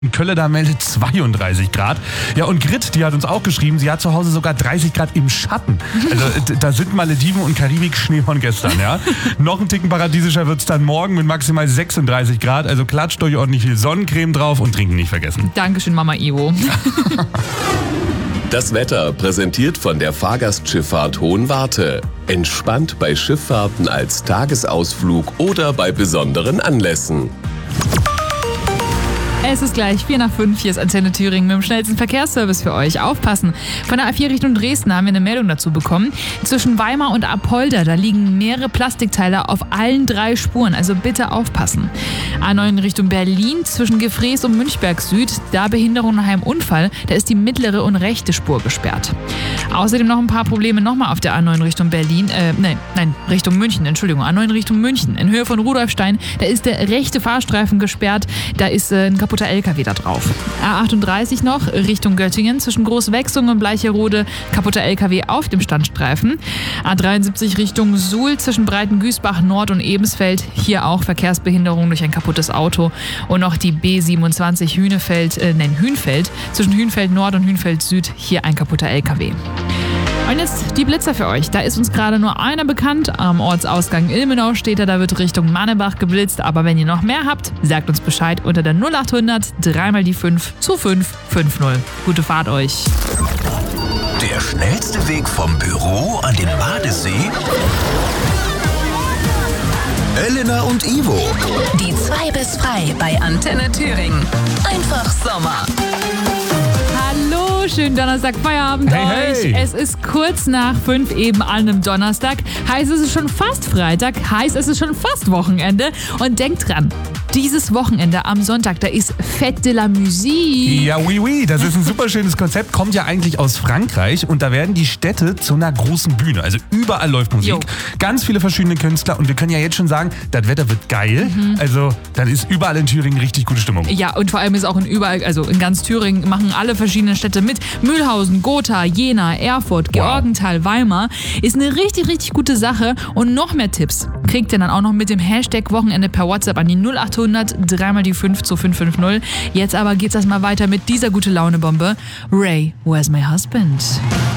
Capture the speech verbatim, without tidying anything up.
Kölle da meldet zweiunddreißig Grad. Ja, und Grit, die hat uns auch geschrieben, sie hat zu Hause sogar dreißig Grad im Schatten. Also da sind Malediven und Karibik Schnee von gestern, ja. Noch ein Ticken paradiesischer wird's dann morgen mit maximal sechsunddreißig Grad. Also klatscht euch ordentlich viel Sonnencreme drauf und trinken nicht vergessen. Dankeschön, Mama Ivo. Das Wetter präsentiert von der Fahrgastschifffahrt Hohenwarte. Entspannt bei Schifffahrten als Tagesausflug oder bei besonderen Anlässen. Es ist gleich vier nach fünf, hier ist Antenne Thüringen mit dem schnellsten Verkehrsservice für euch. Aufpassen! Von der A vier Richtung Dresden haben wir eine Meldung dazu bekommen. Zwischen Weimar und Apolda, da liegen mehrere Plastikteile auf allen drei Spuren, also bitte aufpassen. A neun Richtung Berlin, zwischen Gefrees und Münchberg Süd, da Behinderung nach einem Unfall, da ist die mittlere und rechte Spur gesperrt. Außerdem noch ein paar Probleme nochmal auf der A neun Richtung Berlin, äh, nein, nein, Richtung München, Entschuldigung, A neun Richtung München. In Höhe von Rudolfstein, da ist der rechte Fahrstreifen gesperrt, da ist äh, ein kaputter L K W da drauf. A achtunddreißig noch, Richtung Göttingen, zwischen Großwechsung und Bleicherode, kaputter L K W auf dem Standstreifen. A dreiundsiebzig Richtung Suhl, zwischen Breitengüßbach Nord und Ebensfeld, hier auch Verkehrsbehinderung durch ein kaputtes Auto. Und noch die B siebenundzwanzig Hünefeld, äh, nein, Hünfeld, zwischen Hünfeld Nord und Hünfeld Süd, hier ein kaputter L K W. Und jetzt die Blitzer für euch. Da ist uns gerade nur einer bekannt. Am Ortsausgang Ilmenau steht er, da wird Richtung Mannebach geblitzt. Aber wenn ihr noch mehr habt, sagt uns Bescheid unter der null achthundert dreimal die fünf zu fünf fünf null. Gute Fahrt euch. Der schnellste Weg vom Büro an den Badesee? Elena und Ivo. Die zwei bis frei bei Antenne Thüringen. Einfach Sommer. Hallo, schönen Donnerstag, Feierabend Hey, euch. hey. Es ist kurz nach fünf eben an einem Donnerstag. Heißt, es ist schon fast Freitag. Heißt, es ist schon fast Wochenende. Und denkt dran, dieses Wochenende am Sonntag, da ist Fête de la Musique. Ja, oui, oui, das ist ein super schönes Konzept, kommt ja eigentlich aus Frankreich und da werden die Städte zu einer großen Bühne. Also überall läuft Musik, Jo. ganz viele verschiedene Künstler und wir können ja jetzt schon sagen, das Wetter wird geil. Mhm. Also dann ist überall in Thüringen richtig gute Stimmung. Ja, und vor allem ist auch in überall, also in ganz Thüringen machen alle verschiedenen Städte mit. Mühlhausen, Gotha, Jena, Erfurt, Wow. Georgenthal, Weimar. Ist eine richtig, richtig gute Sache. Und noch mehr Tipps kriegt ihr dann auch noch mit dem Hashtag Wochenende per WhatsApp an die null achthundert dreimal die fünf zu fünf fünf null. Jetzt aber geht's erstmal weiter mit dieser gute Laune Bombe. Ray, where's my husband?